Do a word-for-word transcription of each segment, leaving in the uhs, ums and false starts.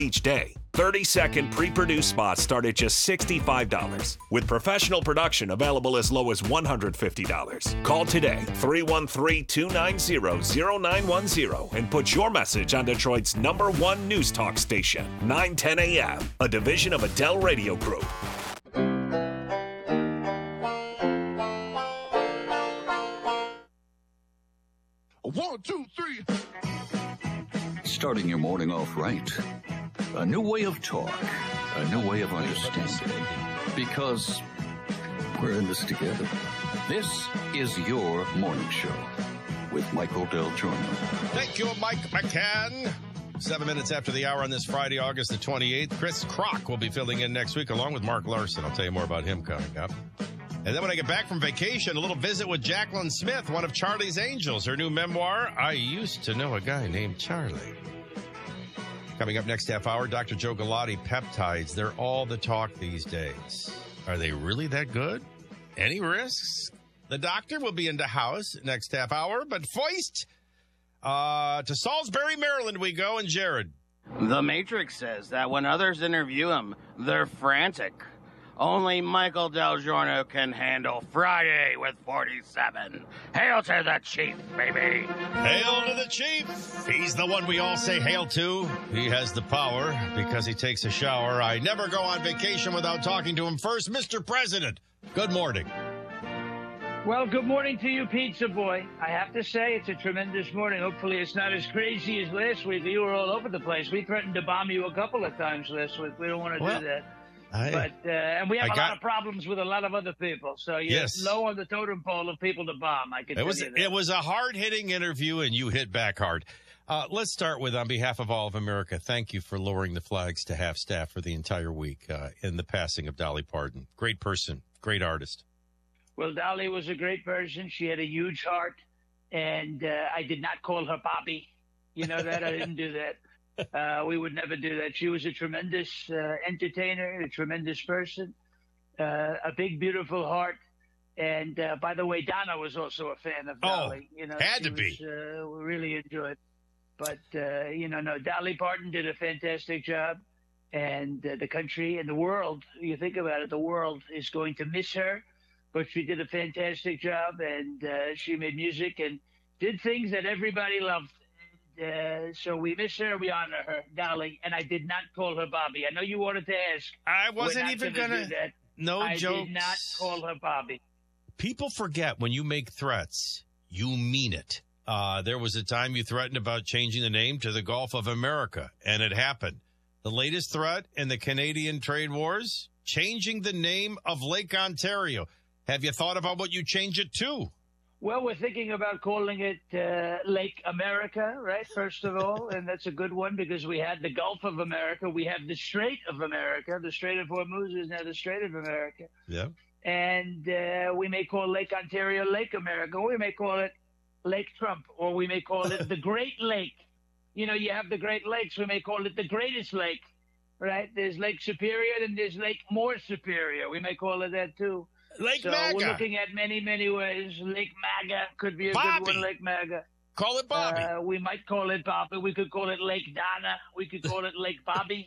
each day. thirty-second pre-produced spots start at just sixty-five dollars, with professional production available as low as one hundred fifty dollars. Call today, three one three, two nine zero, zero nine one zero, and put your message on Detroit's number one news talk station, nine ten A M, a division of Adele Radio Group. One, two, three. Starting your morning off right. A new way of talk. A new way of understanding. Because we're in this together. This is your morning show with Michael Del Giorno. Thank you, Mike McCann. Seven minutes after the hour on this Friday, August the twenty-eighth. Chris Kroc will be filling in next week along with Mark Larson. I'll tell you more about him coming up. And then when I get back from vacation, a little visit with Jacqueline Smith, one of Charlie's Angels. Her new memoir, I Used to Know a Guy Named Charlie. Coming up next half hour, Doctor Joe Galati, peptides. They're all the talk these days. Are they really that good? Any risks? The doctor will be in the house next half hour. But first, uh, to Salisbury, Maryland we go. And Jared. The Matrix says that when others interview him, they're frantic. Only Michael Del Giorno can handle Friday with forty-seven. Hail to the Chief, baby. Hail to the Chief. He's the one we all say hail to. He has the power because he takes a shower. I never go on vacation without talking to him first. Mister President, good morning. Well, good morning to you, Pizza Boy. I have to say it's a tremendous morning. Hopefully it's not as crazy as last week. You were all over the place. We threatened to bomb you a couple of times last week. We don't want to well, do that. I, but uh, and we have I a got, lot of problems with a lot of other people. So you're yes. low on the totem pole of people to bomb. I can it tell was you that. It was a hard-hitting interview, and you hit back hard. Uh, let's start with, on behalf of all of America, thank you for lowering the flags to half staff for the entire week uh, in the passing of Dolly Parton. Great person, great artist. Well, Dolly was a great person. She had a huge heart, and uh, I did not call her Bobby. You know that? I didn't do that. Uh, we would never do that. She was a tremendous uh, entertainer, a tremendous person, uh, a big, beautiful heart. And uh, by the way, Donna was also a fan of Dolly. Oh, you know, had to was, be. Uh, we really enjoyed. But uh, you know, no, Dolly Parton did a fantastic job, and uh, the country and the world. You think about it, the world is going to miss her, but she did a fantastic job, and uh, she made music and did things that everybody loved. Uh, so we miss her, we honor her, Dolly, and I did not call her Bobby. I know you wanted to ask. I wasn't even gonna, gonna. do that. No I jokes. I did not call her Bobby. People forget when you make threats, you mean it. Uh, there was a time you threatened about changing the name to the Gulf of America, and it happened. The latest threat in the Canadian trade wars, changing the name of Lake Ontario. Have you thought about what you change it to? Well, we're thinking about calling it uh, Lake America, right, first of all, and that's a good one because we had the Gulf of America. We have the Strait of America. The Strait of Hormuz is now the Strait of America. Yeah. And uh, we may call Lake Ontario Lake America. We may call it Lake Trump, or we may call it the Great Lake. You know, you have the Great Lakes. We may call it the Greatest Lake, right? There's Lake Superior, and there's Lake More Superior. We may call it that, too. Lake so MAGA. We're looking at many, many ways. Lake MAGA could be a Bobby. good one. Lake MAGA. Call it Bobby. Uh, we might call it Bobby. We could call it Lake Donna. We could call it Lake Bobby.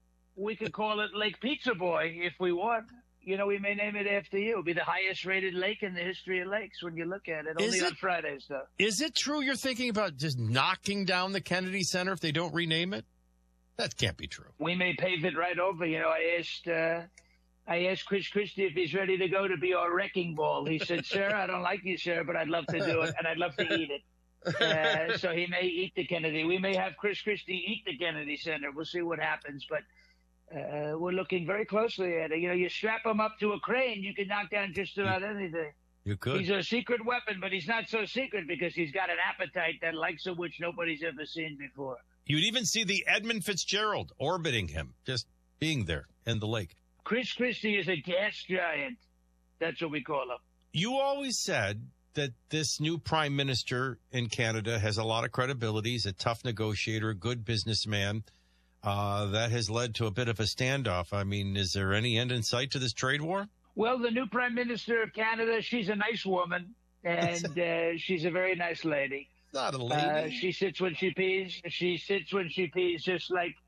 We could call it Lake Pizza Boy if we want. You know, we may name it after you. It'll be the highest rated lake in the history of lakes when you look at it. Only Is it, on Fridays, though. Is it true you're thinking about just knocking down the Kennedy Center if they don't rename it? That can't be true. We may pave it right over. You know, I asked... Uh, I asked Chris Christie if he's ready to go to be our wrecking ball. He said, sir, I don't like you, sir, but I'd love to do it, and I'd love to eat it. Uh, so he may eat the Kennedy. We may have Chris Christie eat the Kennedy Center. We'll see what happens, but uh, we're looking very closely at it. You know, you strap him up to a crane, you can knock down just about anything. You could. He's a secret weapon, but he's not so secret because he's got an appetite that likes of which nobody's ever seen before. You'd even see the Edmund Fitzgerald orbiting him, just being there in the lake. Chris Christie is a gas giant. That's what we call him. You always said that this new prime minister in Canada has a lot of credibility. He's a tough negotiator, a good businessman. Uh, that has led to a bit of a standoff. I mean, is there any end in sight to this trade war? Well, the new prime minister of Canada, she's a nice woman, and uh, she's a very nice lady. Not a lady. Uh, she sits when she pees. She sits when she pees, just like